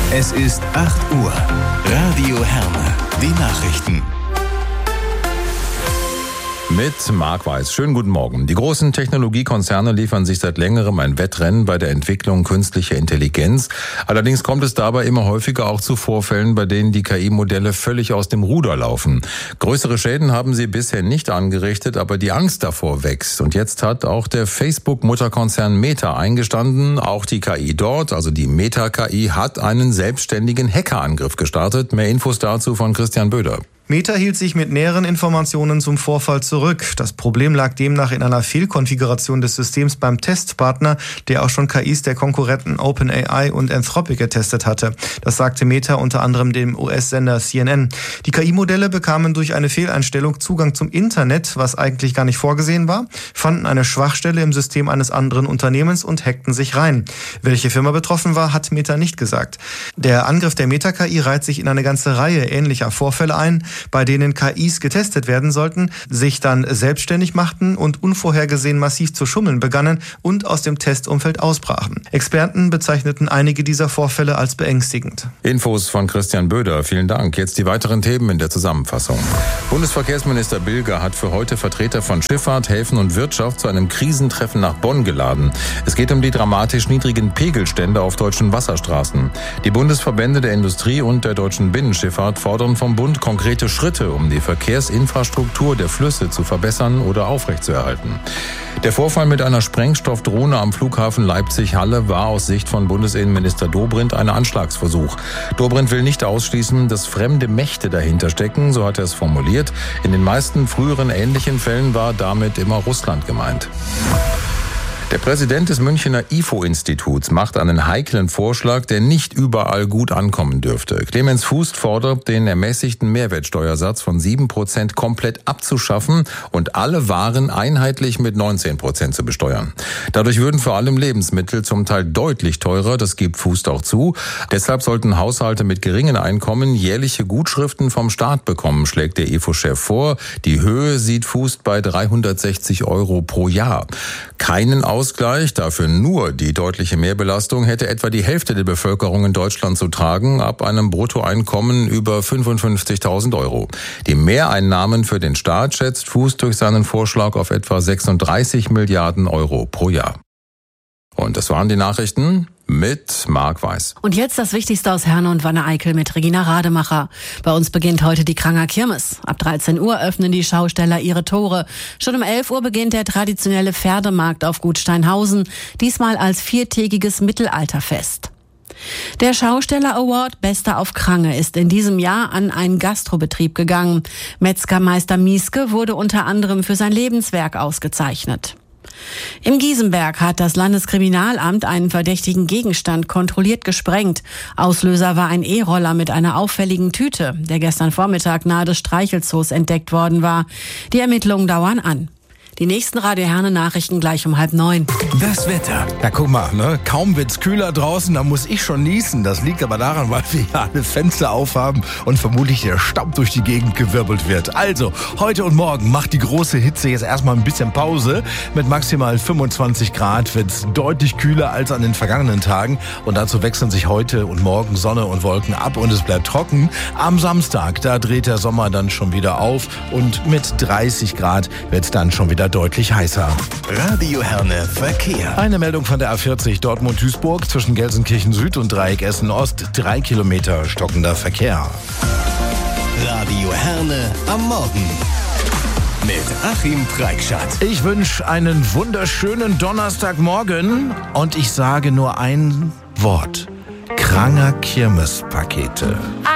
Es ist 8 Uhr. Radio Herne. Die Nachrichten. Mit Marc Weiß. Schönen guten Morgen. Die großen Technologiekonzerne liefern sich seit längerem ein Wettrennen bei der Entwicklung künstlicher Intelligenz. Allerdings kommt es dabei immer häufiger auch zu Vorfällen, bei denen die KI-Modelle völlig aus dem Ruder laufen. Größere Schäden haben sie bisher nicht angerichtet, aber die Angst davor wächst. Und jetzt hat auch der Facebook-Mutterkonzern Meta eingestanden, auch die KI dort, also die Meta-KI, hat einen selbstständigen Hackerangriff gestartet. Mehr Infos dazu von Christian Böder. Meta hielt sich mit näheren Informationen zum Vorfall zurück. Das Problem lag demnach in einer Fehlkonfiguration des Systems beim Testpartner, der auch schon KIs der Konkurrenten OpenAI und Anthropic getestet hatte. Das sagte Meta unter anderem dem US-Sender CNN. Die KI-Modelle bekamen durch eine Fehleinstellung Zugang zum Internet, was eigentlich gar nicht vorgesehen war, fanden eine Schwachstelle im System eines anderen Unternehmens und hackten sich rein. Welche Firma betroffen war, hat Meta nicht gesagt. Der Angriff der Meta-KI reiht sich in eine ganze Reihe ähnlicher Vorfälle ein, bei denen KIs getestet werden sollten, sich dann selbstständig machten und unvorhergesehen massiv zu schummeln begannen und aus dem Testumfeld ausbrachen. Experten bezeichneten einige dieser Vorfälle als beängstigend. Infos von Christian Böder. Vielen Dank. Jetzt die weiteren Themen in der Zusammenfassung. Bundesverkehrsminister Bilger hat für heute Vertreter von Schifffahrt, Häfen und Wirtschaft zu einem Krisentreffen nach Bonn geladen. Es geht um die dramatisch niedrigen Pegelstände auf deutschen Wasserstraßen. Die Bundesverbände der Industrie und der deutschen Binnenschifffahrt fordern vom Bund konkrete Schritte, um die Verkehrsinfrastruktur der Flüsse zu verbessern oder aufrechtzuerhalten. Der Vorfall mit einer Sprengstoffdrohne am Flughafen Leipzig-Halle war aus Sicht von Bundesinnenminister Dobrindt ein Anschlagsversuch. Dobrindt will nicht ausschließen, dass fremde Mächte dahinter stecken, so hat er es formuliert. In den meisten früheren ähnlichen Fällen war damit immer Russland gemeint. Der Präsident des Münchner IFO-Instituts macht einen heiklen Vorschlag, der nicht überall gut ankommen dürfte. Clemens Fuß fordert, den ermäßigten Mehrwertsteuersatz von 7% komplett abzuschaffen und alle Waren einheitlich mit 19% zu besteuern. Dadurch würden vor allem Lebensmittel zum Teil deutlich teurer, das gibt Fuß auch zu. Deshalb sollten Haushalte mit geringen Einkommen jährliche Gutschriften vom Staat bekommen, schlägt der IFO-Chef vor. Die Höhe sieht Fuß bei 360 € pro Jahr. Keinen Ausgleich, dafür nur die deutliche Mehrbelastung, hätte etwa die Hälfte der Bevölkerung in Deutschland zu tragen, ab einem Bruttoeinkommen über 55.000 €. Die Mehreinnahmen für den Staat schätzt Fuß durch seinen Vorschlag auf etwa 36 Milliarden € pro Jahr. Und das waren die Nachrichten mit Marc Weiß. Und jetzt das Wichtigste aus Herne und Wanne-Eickel mit Regina Rademacher. Bei uns beginnt heute die Kranger Kirmes. Ab 13 Uhr öffnen die Schausteller ihre Tore. Schon um 11 Uhr beginnt der traditionelle Pferdemarkt auf Gut Steinhausen, diesmal als 4-tägiges Mittelalterfest. Der Schausteller Award Bester auf Krange ist in diesem Jahr an einen Gastrobetrieb gegangen. Metzgermeister Mieske wurde unter anderem für sein Lebenswerk ausgezeichnet. Im Giesenberg hat das Landeskriminalamt einen verdächtigen Gegenstand kontrolliert gesprengt. Auslöser war ein E-Roller mit einer auffälligen Tüte, der gestern Vormittag nahe des Streichelzoos entdeckt worden war. Die Ermittlungen dauern an. Die nächsten Radio Herne Nachrichten gleich um 8:30. Das Wetter. Ja, guck mal, ne? Kaum wird's kühler draußen, da muss ich schon niesen. Das liegt aber daran, weil wir hier alle Fenster aufhaben und vermutlich der Staub durch die Gegend gewirbelt wird. Also, heute und morgen macht die große Hitze jetzt erstmal ein bisschen Pause. Mit maximal 25 Grad wird's deutlich kühler als an den vergangenen Tagen. Und dazu wechseln sich heute und morgen Sonne und Wolken ab und es bleibt trocken. Am Samstag, da dreht der Sommer dann schon wieder auf und mit 30 Grad wird's dann schon wieder deutlich heißer. Radio Herne Verkehr. Eine Meldung von der A40 Dortmund-Duisburg zwischen Gelsenkirchen Süd und Dreieck Essen Ost. 3 Kilometer stockender Verkehr. Radio Herne am Morgen. Mit Achim Preikschat. Ich wünsche einen wunderschönen Donnerstagmorgen und ich sage nur ein Wort. Kranger Kirmespakete.